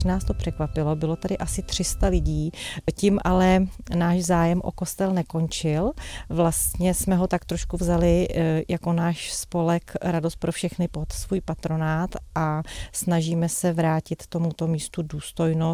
Nás to překvapilo, bylo tady asi 300 lidí, tím ale náš zájem o kostel nekončil. Vlastně jsme ho tak trošku vzali jako náš spolek Radost pro všechny pod svůj patronát a snažíme se vrátit tomuto místu důstojnost.